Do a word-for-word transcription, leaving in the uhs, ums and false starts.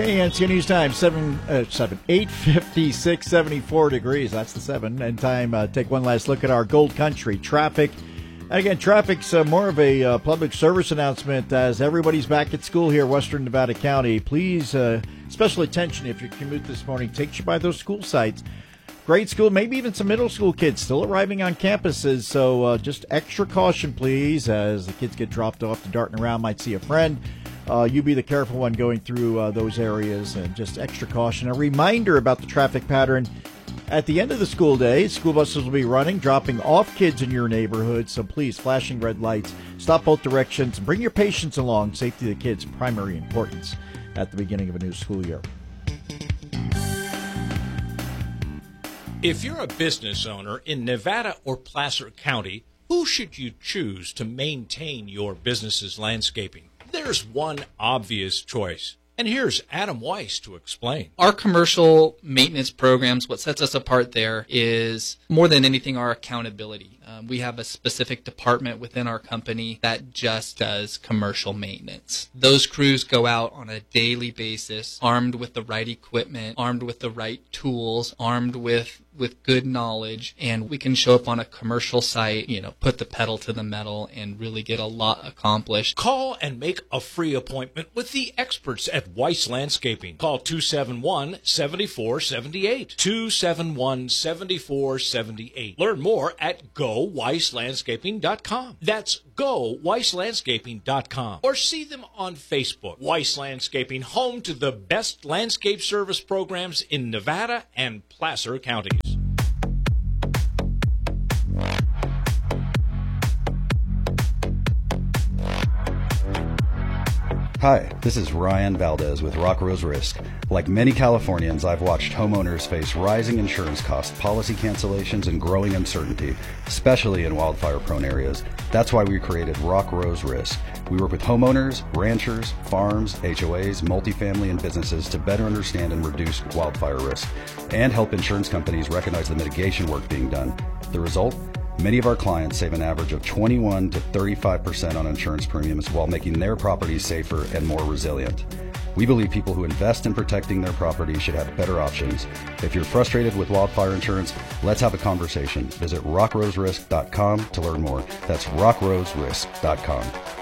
Okay, N C News time, seven, uh, seven, eight fifty-six, seventy-four degrees. That's the seven. And time, uh, take one last look at our Gold Country traffic. And again, traffic's uh, more of a uh, public service announcement as everybody's back at school here, Western Nevada County. Please, uh, special attention if your commute this morning takes you by those school sites. Grade school, maybe even some middle school kids still arriving on campuses. So uh, just extra caution, please, as the kids get dropped off to darting around, might see a friend. Uh, you be the careful one going through uh, those areas, and just extra caution. A reminder about the traffic pattern. At the end of the school day, school buses will be running, dropping off kids in your neighborhood. So please, flashing red lights, stop both directions, and bring your patients along. Safety of the kids, primary importance at the beginning of a new school year. If you're a business owner in Nevada or Placer County, who should you choose to maintain your business's landscaping? There's one obvious choice, and here's Adam Weiss to explain. Our commercial maintenance programs, what sets us apart there is more than anything our accountability. Um, we have a specific department within our company that just does commercial maintenance. Those crews go out on a daily basis, armed with the right equipment, armed with the right tools, armed with with good knowledge, and we can show up on a commercial site, you know, put the pedal to the metal and really get a lot accomplished. Call and make a free appointment with the experts at Weiss Landscaping. Call two seven one, seven four seven eight, two seven one, seven four seven eight. Learn more at go weiss landscaping dot com. That's go weiss landscaping dot com. Or see them on Facebook. Weiss Landscaping, home to the best landscape service programs in Nevada and Placer counties. Hi, this is Ryan Valdez with Rock Rose Risk. Like many Californians, I've watched homeowners face rising insurance costs, policy cancellations, and growing uncertainty, especially in wildfire-prone areas. That's why we created Rock Rose Risk. We work with homeowners, ranchers, farms, H O As, multifamily, and businesses to better understand and reduce wildfire risk, and help insurance companies recognize the mitigation work being done. The result? Many of our clients save an average of twenty-one to thirty-five percent on insurance premiums while making their properties safer and more resilient. We believe people who invest in protecting their property should have better options. If you're frustrated with wildfire insurance, let's have a conversation. Visit rock rose risk dot com to learn more. That's rock rose risk dot com.